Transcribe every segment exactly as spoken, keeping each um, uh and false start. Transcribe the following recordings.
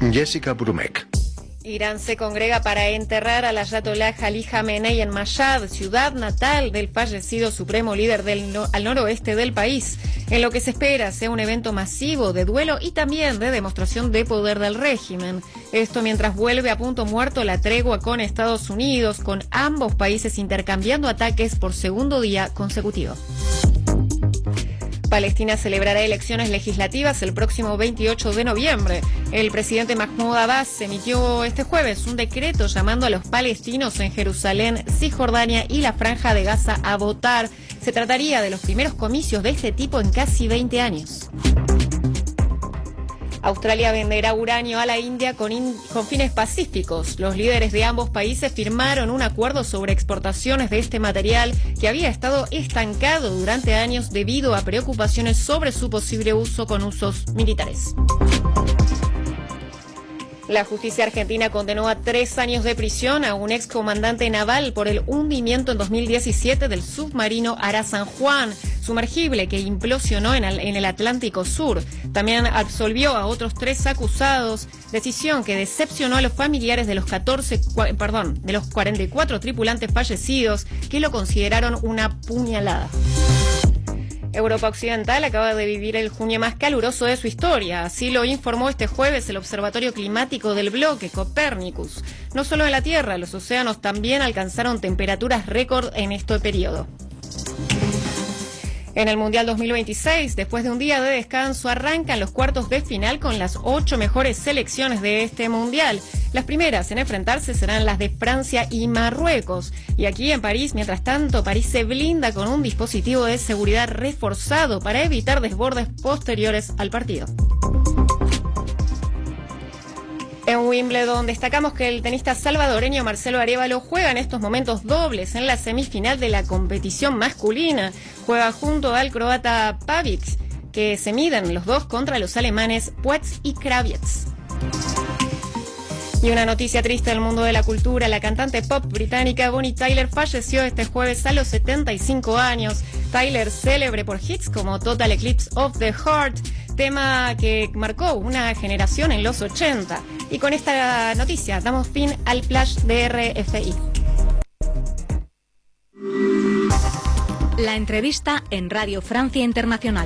Jessica Brumek. Irán se congrega para enterrar al ayatolá Ali Jamenei en Mashhad, ciudad natal del fallecido supremo líder del no, al noroeste del país, en lo que se espera sea un evento masivo de duelo y también de demostración de poder del régimen. Esto mientras vuelve a punto muerto la tregua con Estados Unidos, con ambos países intercambiando ataques por segundo día consecutivo. Palestina celebrará elecciones legislativas el próximo veintiocho de noviembre. El presidente Mahmoud Abbas emitió este jueves un decreto llamando a los palestinos en Jerusalén, Cisjordania y la Franja de Gaza a votar. Se trataría de los primeros comicios de este tipo en casi veinte años. Australia venderá uranio a la India con, in, con fines pacíficos. Los líderes de ambos países firmaron un acuerdo sobre exportaciones de este material que había estado estancado durante años debido a preocupaciones sobre su posible uso con usos militares. La justicia argentina condenó a tres años de prisión a un excomandante naval por el hundimiento en dos mil diecisiete del submarino Ara San Juan, sumergible que implosionó en el, en el Atlántico Sur. También absolvió a otros tres acusados, decisión que decepcionó a los familiares de los catorce, perdón, de los cuarenta y cuatro tripulantes fallecidos, que lo consideraron una puñalada. Europa Occidental acaba de vivir el junio más caluroso de su historia. Así lo informó este jueves el Observatorio Climático del Bloque, Copernicus. No solo en la Tierra, los océanos también alcanzaron temperaturas récord en este periodo. En el Mundial dos mil veintiséis, después de un día de descanso, arrancan los cuartos de final con las ocho mejores selecciones de este Mundial. Las primeras en enfrentarse serán las de Francia y Marruecos. Y aquí en París, mientras tanto, París se blinda con un dispositivo de seguridad reforzado para evitar desbordes posteriores al partido. En Wimbledon destacamos que el tenista salvadoreño Marcelo Arévalo juega en estos momentos dobles en la semifinal de la competición masculina. Juega junto al croata Pavic, que se miden los dos contra los alemanes Puetz y Kravietz. Y una noticia triste del mundo de la cultura: la cantante pop británica Bonnie Tyler falleció este jueves a los setenta y cinco años. Tyler, célebre por hits como Total Eclipse of the Heart, tema que marcó una generación en los ochenta. Y con esta noticia damos fin al flash de R F I. La entrevista en Radio Francia Internacional.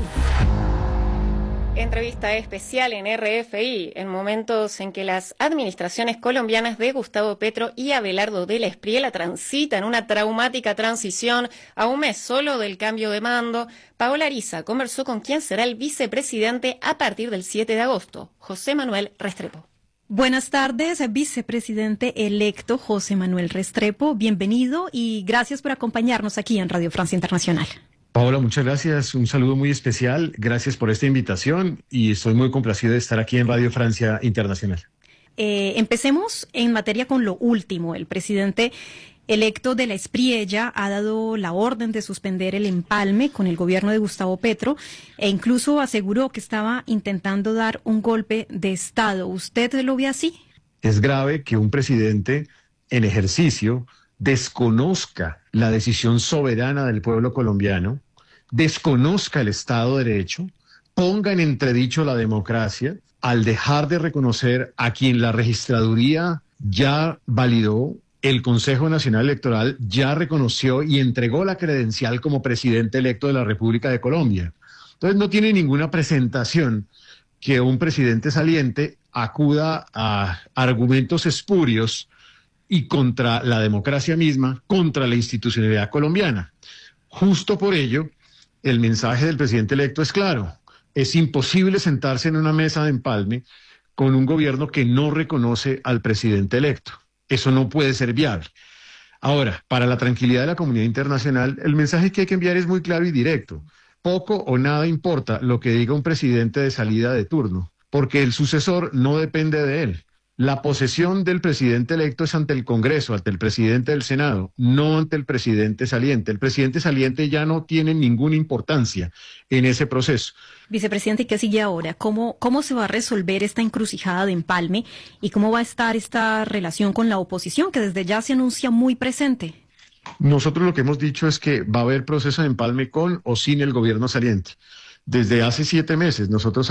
Entrevista especial en R F I, en momentos en que las administraciones colombianas de Gustavo Petro y Abelardo del Espriella transitan una traumática transición a un mes solo del cambio de mando. Paola Ariza conversó con quien será el vicepresidente a partir del siete de agosto, José Manuel Restrepo. Buenas tardes, vicepresidente electo José Manuel Restrepo. Bienvenido y gracias por acompañarnos aquí en Radio Francia Internacional. Paola, muchas gracias. Un saludo muy especial. Gracias por esta invitación y estoy muy complacido de estar aquí en Radio Francia Internacional. Eh, empecemos en materia con lo último. El presidente electo de la Espriella ha dado la orden de suspender el empalme con el gobierno de Gustavo Petro e incluso aseguró que estaba intentando dar un golpe de Estado. ¿Usted lo ve así? Es grave que un presidente en ejercicio desconozca la decisión soberana del pueblo colombiano, desconozca el Estado de Derecho, ponga en entredicho la democracia al dejar de reconocer a quien la registraduría ya validó, el Consejo Nacional Electoral ya reconoció y entregó la credencial como presidente electo de la República de Colombia. Entonces no tiene ninguna presentación que un presidente saliente acuda a argumentos espurios y contra la democracia misma, contra la institucionalidad colombiana. Justo por ello, el mensaje del presidente electo es claro: es imposible sentarse en una mesa de empalme con un gobierno que no reconoce al presidente electo. Eso no puede ser viable. Ahora, para la tranquilidad de la comunidad internacional, el mensaje que hay que enviar es muy claro y directo. Poco o nada importa lo que diga un presidente de salida de turno, porque el sucesor no depende de él. La posesión del presidente electo es ante el Congreso, ante el presidente del Senado, no ante el presidente saliente. El presidente saliente ya no tiene ninguna importancia en ese proceso. Vicepresidente, ¿y qué sigue ahora? ¿Cómo, cómo se va a resolver esta encrucijada de empalme y cómo va a estar esta relación con la oposición, que desde ya se anuncia muy presente? Nosotros lo que hemos dicho es que va a haber proceso de empalme con o sin el gobierno saliente. Desde hace siete meses nosotros